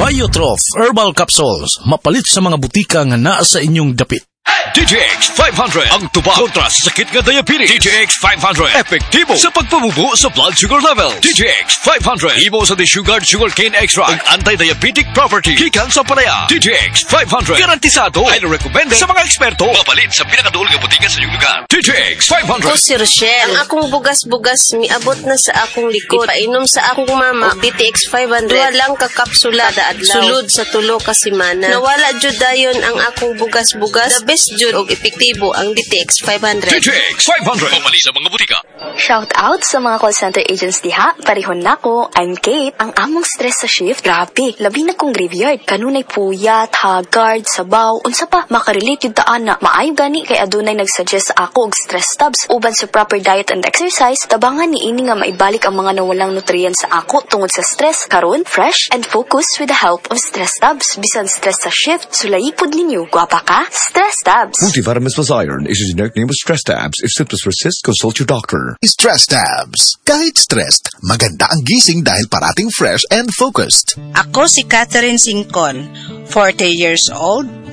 Biotrof Herbal Capsules, mapalit sa mga butika nga naa sa inyong dapit. DTX 500 ang tubag kontra sa sakit nga diabetes. DTX 500 epektibo sa pagpabubo sa blood sugar level. DTX 500 imo sa desugared sugarcane extract ug anti-diabetic property gikan sa palaya. DTX 500 garantisado ay recommended sa mga eksperto. Mapalit sa pinakaduol nga butika sa inyong lugar. DTX 500. Ako si Rochelle. Ang akong bugas-bugas miabot na sa akong likod. Ipainom sa akong mama og DTX 500. Duha lang ka kapsula kada adlaw. Sulod sa tulo ka semana. Nawala jud dayon ang akong bugas-bugas. The best jud og epektibo ang DTX 500. DTX 500 mapalit sa mga butika. Shout out sa mga call center agents diha. Parihon nako, I'm Kate. Ang among stress sa shift, grabe. Labi na kong graveyard. Kanunay puyat, haggard, sabaw, unsa pa makarelate yun taan na. Maayo gani kay adunay nagsuggest sa ako og stress tabs. Uban sa proper diet and exercise, tabangan ni ini nga maibalik ang mga nawalang nutrients sa ako tungod sa stress. Karon, fresh and focused with the help of stress tabs. Bisan stress sa shift, sulayipod ninyo. Gwapa ka? Stress tabs. Multivitamins plus iron is a generic name of Stress Tabs. If symptoms persist, consult your doctor. Stress Tabs. Kahit stressed, maganda ang gising dahil parating fresh and focused. Ako si Catherine Singcon, 40 years old,